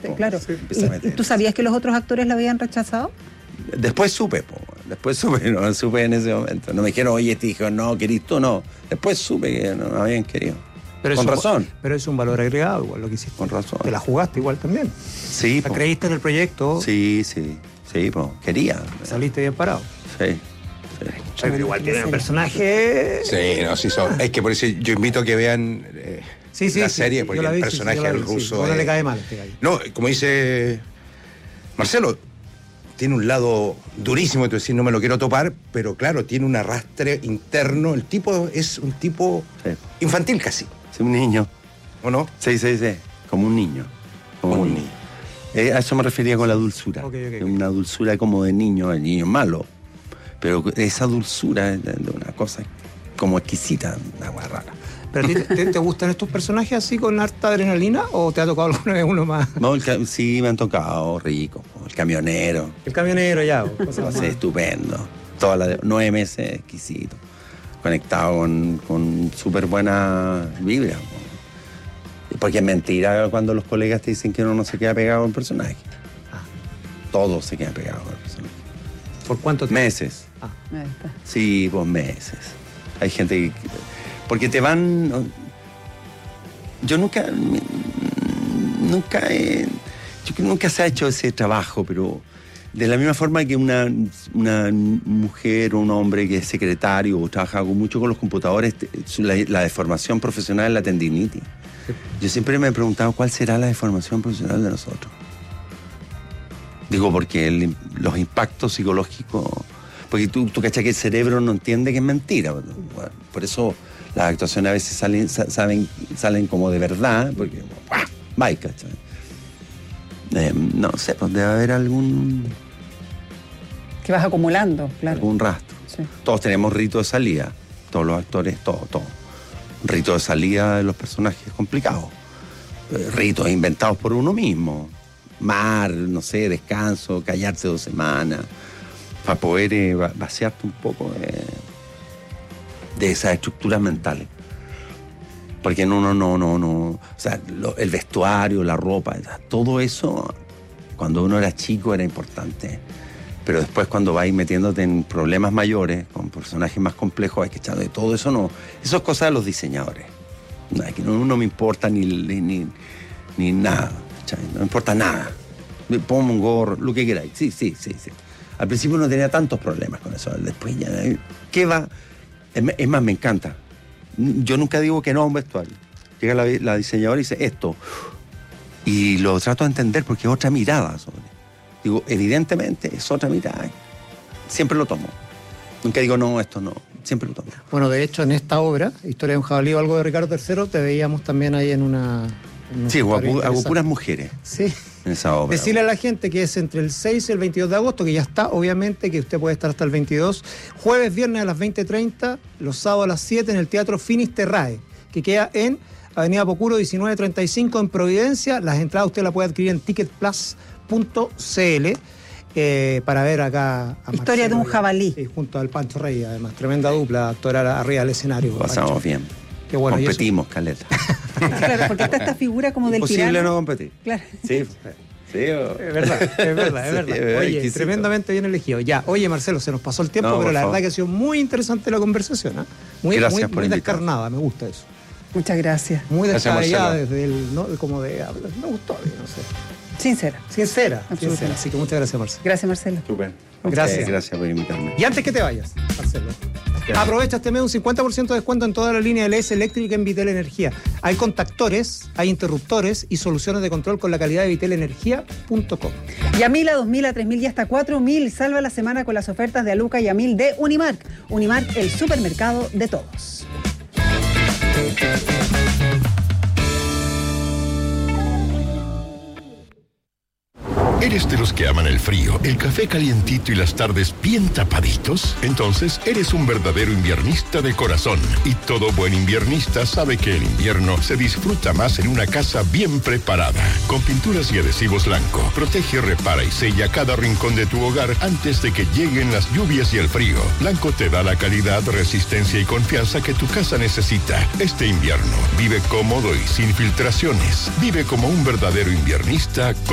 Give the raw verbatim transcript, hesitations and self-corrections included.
Este, claro. Sí, ¿Y, ¿Y tú sabías que los otros actores la habían rechazado? Después supe, po. Después supe, no supe en ese momento. No me dijeron, oye, te dijo, no, querís tú, no. Después supe que no habían querido. Pero con es un, razón. Pero es un valor agregado igual lo que hiciste. Con razón. Te la jugaste igual también. Sí, ¿La po. creíste en el proyecto? Sí, sí, sí, pues, quería. Saliste bien parado. Sí, sí. Pero igual tiene un personaje... Sí, no, sí, son. Es que por eso yo invito a que vean eh, Sí, sí, la sí, serie, sí, porque yo la el vi, personaje sí, sí, yo la del vi, sí. ruso. Bueno, es- le cae mal este gallo. No, como dice Marcelo, tiene un lado durísimo, tú decís, no me lo quiero topar, pero claro, tiene un arrastre interno. El tipo es un tipo Sí. infantil casi, Sí, un niño. ¿o no? Sí, sí, sí. Como un niño. Como, Como un un niño. Eh, a eso me refería con la dulzura. Ok, ok, ok. Una dulzura como de niño, el niño malo. Pero esa dulzura es de de una cosa como exquisita, una hueá rara. ¿Pero a ti te, te- te gustan estos personajes así con harta adrenalina o te ha tocado alguna vez uno más? No, el ca- sí, me han tocado rico. El camionero. El camionero ya. o Lo cosas pasé más. estupendo. Toda la de- nueve meses exquisito. Conectado con, con súper buena vibra. po. Porque es mentira cuando los colegas te dicen que uno no se queda pegado al personaje. Ah. Todo se queda pegado al personaje. ¿Por cuánto tiempo? Meses. Ah. Ahí está. Sí, pues meses. Hay gente que... Porque te van... Yo nunca... Nunca he... Yo creo que nunca se ha hecho ese trabajo, pero de la misma forma que una, una mujer o un hombre que es secretario o trabaja mucho con los computadores, te- su- la, la deformación profesional es la tendinitis. Yo siempre me he preguntado cuál será la deformación profesional de nosotros. Digo, porque el- los impactos psicológicos... Porque tú, tú cachas que el cerebro no entiende que es mentira. Bueno, por eso las actuaciones a veces salen, sa- saben, salen como de verdad, porque... ¡guau! Bye, ¿cachai? Eh, no sé, pues debe haber algún, Que vas acumulando, claro. algún rastro. Sí. Todos tenemos rito de salida. Todos los actores, todo, todo. Rito de salida de los personajes complicados. Eh, ritos inventados por uno mismo. Mar, no sé, descanso, callarse dos semanas. Para poder eh, va- vaciarte un poco eh, de esas estructuras mentales. Porque no, no, no, no, no. O sea, lo- el vestuario, la ropa, todo eso, cuando uno era chico era importante. Pero después cuando vais metiéndote en problemas mayores, con personajes más complejos, hay que echar de todo eso. No, eso es cosa de los diseñadores. No, es que no, no me importa ni, ni, ni, ni nada. ¿Cachai? No me importa nada. Me pongo un gorro, lo que queráis. Sí, sí, sí, sí. Al principio no tenía tantos problemas con eso. Después ya... ¿Qué va? Es me- es más, me encanta. Yo nunca digo que no a un vestuario. Llega la, la diseñadora y dice esto. Y lo trato de entender porque es otra mirada sobre. Digo, evidentemente es otra mirada. Siempre lo tomo. Nunca digo no, esto no. Siempre lo tomo. Bueno, de hecho, en esta obra, Historia de un jabalí o algo de Ricardo tercero, te veíamos también ahí en una... en un Sí, hago, vestuario hago interesante. puras mujeres Sí. en esa obra. Decirle a la gente que es entre el seis y el veintidós de agosto, que ya está, obviamente, que usted puede estar hasta el veintidós. Jueves, viernes a las veinte treinta, los sábados a las siete en el Teatro Finisterrae, que queda en Avenida Pocuro diecinueve treinta y cinco en Providencia. Las entradas usted las puede adquirir en ticket plus punto c l eh, para ver acá a Historia de un Marcelo, jabalí. sí, junto al Pancho Rey, además. Tremenda dupla, actora arriba del escenario. Lo pasamos Pancho. bien. Qué bueno. y eso- Competimos, caleta. Claro, porque está esta figura como del Imposible tirano. no competir. Claro. Sí, sí. o- Es verdad, es verdad, es Sí, verdad. es Oye, exquisito. tremendamente bien elegido. Ya, oye Marcelo, se nos pasó el tiempo, No, pero por la favor. verdad que ha sido muy interesante la conversación. ¿eh? Muy, Gracias muy, por muy invitarme. descarnada, me gusta eso. Muchas gracias. Muy Gracias, descabellada Marcelo. desde el, ¿no? como de, me gustó, no sé. Sincera. Sincera, Absolutamente. sincera. Así que muchas gracias, Marcelo. Gracias, Marcelo. Súper. Gracias. Ok, Gracias por invitarme. Y antes que te vayas, Marcelo, aprovecha este mes un cincuenta por ciento de descuento en toda la línea L S eléctrica en Vitel Energía. Hay contactores, hay interruptores y soluciones de control con la calidad de vitel energía punto com. Y a mil, a dos mil, a tres mil y hasta cuatro mil. Salva la semana con las ofertas de Aluca y a mil de Unimark. Unimark, el supermercado de todos. ¿Eres de los que aman el frío, el café calientito y las tardes bien tapaditos? Entonces eres un verdadero inviernista de corazón. Y todo buen inviernista sabe que el invierno se disfruta más en una casa bien preparada. Con pinturas y adhesivos Lanco, protege, repara y sella cada rincón de tu hogar antes de que lleguen las lluvias y el frío. Lanco te da la calidad, resistencia y confianza que tu casa necesita. Este invierno, vive cómodo y sin filtraciones. Vive como un verdadero inviernista con